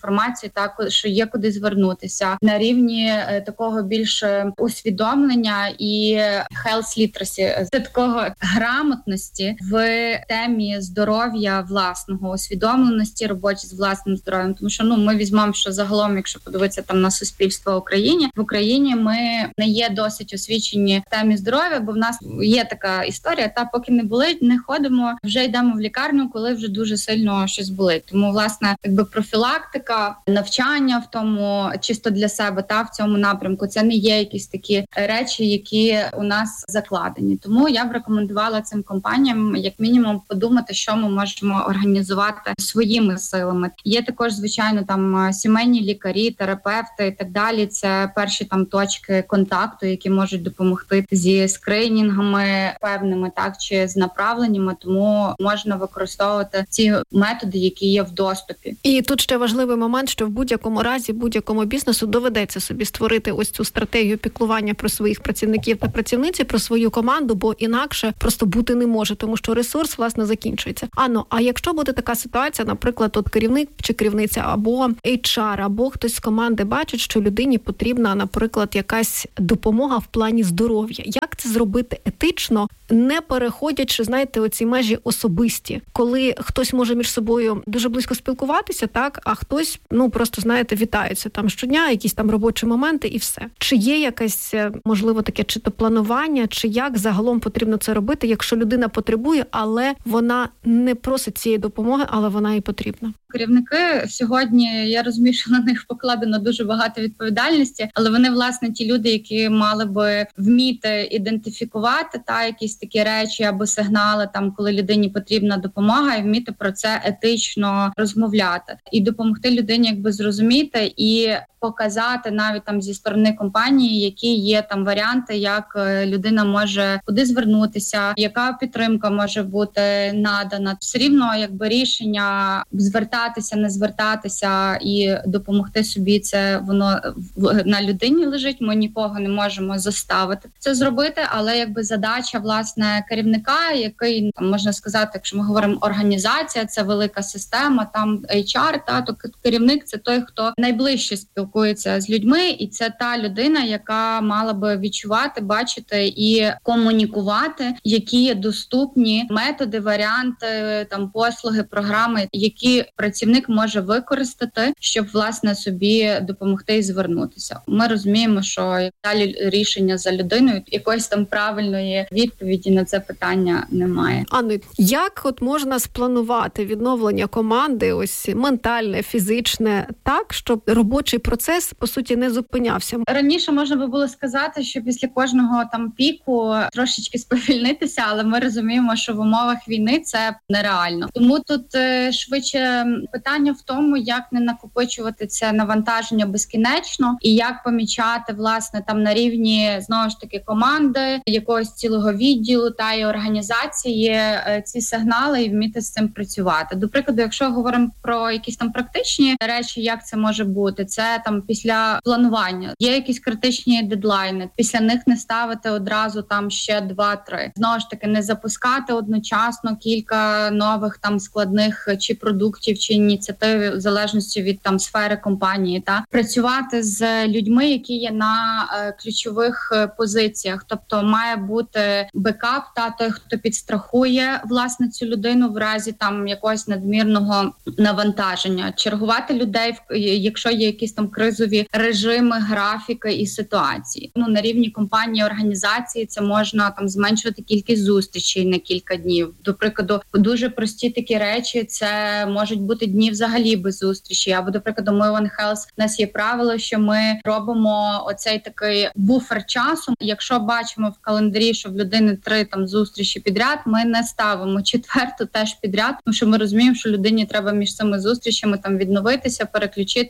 так, що є куди звернутися, на рівні такого більше усвідомлення і health literacy, це такого грамотності в темі здоров'я власного, усвідомленості роботі з власним здоров'ям. Тому що ну ми візьмемо, що загалом, якщо подивитися там на суспільство в Україні, в Україні ми не є досить освічені в темі здоров'я, бо в нас є така історія, та поки не болить, не ходимо, вже йдемо в лікарню, коли вже дуже сильно щось болить. Тому, власне, якби профілактика, навчання в тому, чисто для себе, та в цьому напрямку, це не є якісь такі речі, які у нас закладені. Тому я б рекомендувала цим компаніям, як мінімум, подумати, що ми можемо організувати своїми силами. Є також, звичайно, там сімейні лікарі, терапевти і так далі. Це перші там точки контакту, які можуть допомогти зі скринінгами певними, так, чи з направленнями, тому можна використовувати ці методи, які є в доступі. І тут ще важливий момент, що в будь-якому разі, будь-якому бізнесу доведеться собі створити ось цю стратегію піклування про своїх працівників та працівниці, про свою команду, бо інакше просто бути не може, тому що ресурс, власне, закінчується. Анно, а якщо буде така ситуація, наприклад, от керівник чи керівниця або ейч ар, або хтось з команди бачить, що людині потрібна, наприклад, якась допомога в плані здоров'я. Як це зробити етично, не переходячи, знаєте, оці межі особисті, коли хтось може між собою дуже близько спілкуватися, так, а хтось, ну, просто, знаєте, вітаються там щодня, якісь там робочі моменти і все. Чи є якесь, можливо, таке чи то планування, чи як загалом потрібно це робити, якщо людина потребує, але вона не просить цієї допомоги, але вона їй потрібна? Керівники сьогодні, я розумію, що на них покладено дуже багато відповідальності, але вони, власне, ті люди, які мали би вміти ідентифікувати та якісь такі речі або сигнали, там, коли людині потрібна допомога, і вміти про це етично розмовляти. І допомогти людині якби зрозуміти і показати навіть там зі сторони компанії, які є там варіанти, як людина може куди звернутися, яка підтримка може бути надана. Все рівно якби рішення звертатися, не звертатися і допомогти собі, це воно на людині лежить. Ми нікого не можемо заставити це зробити, але якби задача власне керівника, який там можна сказати, якщо ми говоримо організація, це велика система, там ейч ар, та то керівник це той, хто найближче спілкується спілкується з людьми, і це та людина, яка мала би відчувати, бачити і комунікувати, які є доступні методи, варіанти, там послуги, програми, які працівник може використати, щоб власне собі допомогти і звернутися. Ми розуміємо, що далі рішення за людиною, якоїсь там правильної відповіді на це питання немає. Анно, як от можна спланувати відновлення команди, ось ментальне, фізичне, так, щоб робочий процес, по суті, не зупинявся? Раніше можна би було сказати, що після кожного там піку трошечки сповільнитися, але ми розуміємо, що в умовах війни це нереально. Тому тут е, швидше питання в тому, як не накопичувати це навантаження безкінечно і як помічати, власне, там на рівні, знову ж таки, команди, якогось цілого відділу та й організації е, ці сигнали і вміти з цим працювати. До прикладу, якщо говоримо про якісь там практичні речі, як це може бути, це там після планування. Є якісь критичні дедлайни, після них не ставити одразу там ще два-три. Знову ж таки, не запускати одночасно кілька нових там складних чи продуктів, чи ініціатив, в залежності від там сфери компанії, та працювати з людьми, які є на е, ключових е, позиціях. Тобто має бути бекап, та той, хто підстрахує власне цю людину в разі там якогось надмірного навантаження. Чергувати людей, якщо є якісь там кризові режими, графіки і ситуації. Ну, на рівні компанії, організації це можна там зменшувати кількість зустрічей на кілька днів. До прикладу, дуже прості такі речі, це можуть бути дні взагалі без зустрічі. Або, до прикладу, ми в One Health, у нас є правило, що ми робимо оцей такий буфер часу. Якщо бачимо в календарі, що в людини три там зустрічі підряд, ми не ставимо четверту теж підряд, тому що ми розуміємо, що людині треба між цими зустрічами там відновитися, переключитися.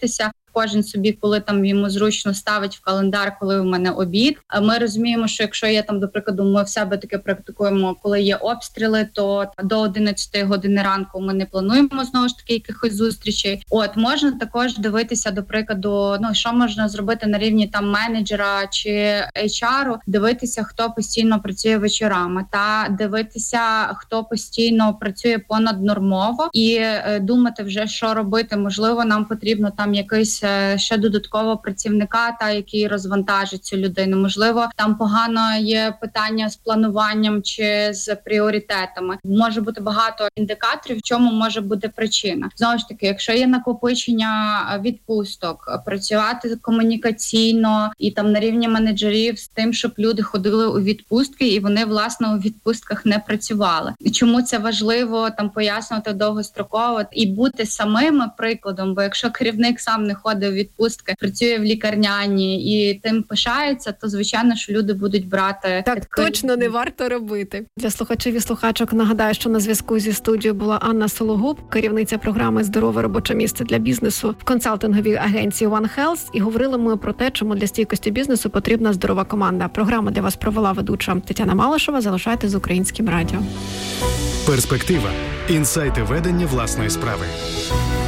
кожен собі, коли там йому зручно, ставить в календар, коли в мене обід. А ми розуміємо, що якщо є там, до прикладу, ми в себе таке практикуємо, коли є обстріли, то до одинадцятої години ранку ми не плануємо знову ж таки якихось зустрічей. От можна також дивитися, до прикладу, ну що можна зробити на рівні там менеджера чи ейч ар, дивитися, хто постійно працює вечорами, та дивитися, хто постійно працює понаднормово, і е, думати вже, що робити. Можливо, нам потрібно там якийсь е, ще додаткового працівника, та який розвантажить цю людину. Можливо, там погано є питання з плануванням чи з пріоритетами. Може бути багато індикаторів, в чому може бути причина. Знову ж таки, якщо є накопичення відпусток, працювати комунікаційно і там на рівні менеджерів з тим, щоб люди ходили у відпустки і вони, власне, у відпустках не працювали. Чому це важливо там пояснювати довгостроково і бути самим прикладом, бо якщо керівник сам не ходить у відпустки, працює в лікарняні і тим пишається, то звичайно, що люди будуть брати... Так точно не варто робити. Для слухачів і слухачок нагадаю, що на зв'язку зі студією була Анна Сологуб, керівниця програми «Здорове робоче місце для бізнесу» в консалтинговій агенції One Health, і говорили ми про те, чому для стійкості бізнесу потрібна здорова команда. Програму для вас провела ведуча Тетяна Малишева. Залишайтесь з Українським радіо. Перспектива. Інсайти ведення власної справи.